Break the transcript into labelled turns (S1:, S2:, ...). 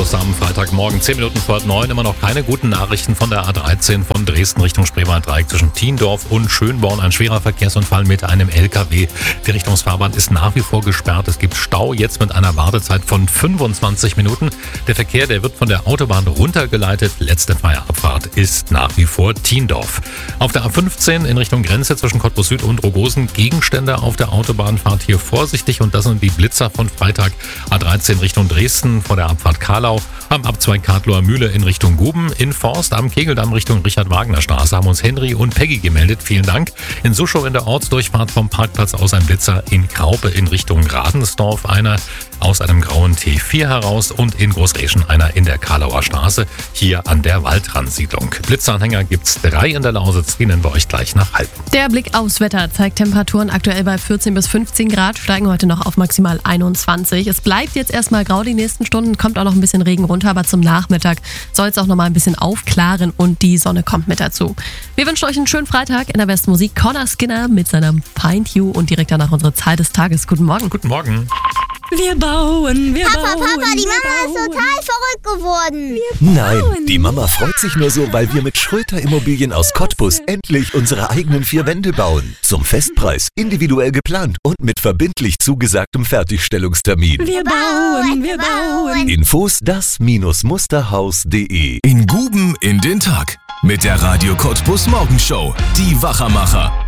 S1: Cottbus am Freitagmorgen, 10 Minuten vor 9, immer noch keine guten Nachrichten von der A13 von Dresden Richtung Spreewald-Dreieck zwischen Thiendorf und Schönborn. Ein schwerer Verkehrsunfall mit einem LKW. Die Richtungsfahrbahn ist nach wie vor gesperrt. Es gibt Stau, jetzt mit einer Wartezeit von 25 Minuten. Der Verkehr, der wird von der Autobahn runtergeleitet. Letzte freie Abfahrt ist nach wie vor Thiendorf. Auf der A15 in Richtung Grenze zwischen Cottbus Süd und Rogosen Gegenstände auf der Autobahn. Fahrt hier vorsichtig und das sind die Blitzer von Freitag. A13 Richtung Dresden vor der Abfahrt Karlau, am Abzweig Kadloer Mühle in Richtung Guben, in Forst am Kegeldamm Richtung Richard-Wagner-Straße haben uns Henry und Peggy gemeldet. Vielen Dank. In Suschow in der Ortsdurchfahrt vom Parkplatz aus ein Blitzer, in Kraupe in Richtung Radensdorf einer aus einem grauen T4 heraus und in Großreschen einer in der Karlauer Straße, hier an der Waldrandsiedlung. Blitzanhänger gibt's 3 in der Lausitz, die nennen wir euch gleich nach halb.
S2: Der Blick aufs Wetter zeigt Temperaturen aktuell bei 14 bis 15 Grad, steigen heute noch auf maximal 21. Es bleibt jetzt erstmal grau die nächsten Stunden, kommt auch noch ein bisschen Regen runter, aber zum Nachmittag soll es auch noch mal ein bisschen aufklaren und die Sonne kommt mit dazu. Wir wünschen euch einen schönen Freitag. In der besten Musik Connor Skinner mit seinem Find You und direkt danach unsere Zahl des Tages. Guten Morgen.
S1: Guten Morgen.
S3: Wir bauen,
S4: Papa, die Mama ist total verrückt geworden.
S5: Nein, die Mama freut sich nur so, weil wir mit Schröter Immobilien aus Cottbus endlich unsere eigenen 4 Wände bauen. Zum Festpreis, individuell geplant und mit verbindlich zugesagtem Fertigstellungstermin.
S3: Wir bauen.
S5: Infos das-musterhaus.de.
S6: In Guben in den Tag mit der Radio Cottbus Morgenshow. Die Wachermacher.